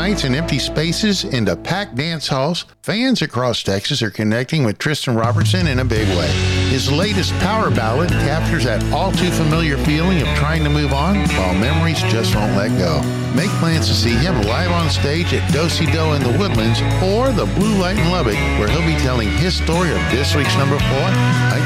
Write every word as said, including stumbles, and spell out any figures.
nights and empty spaces into packed dance halls, fans across Texas are connecting with Tristan Robertson in a big way. His latest power ballad captures that all-too-familiar feeling of trying to move on while memories just won't let go. Make plans to see him live on stage at Do-Si-Do in the Woodlands or the Blue Light in Lubbock, where he'll be telling his story of this week's number four,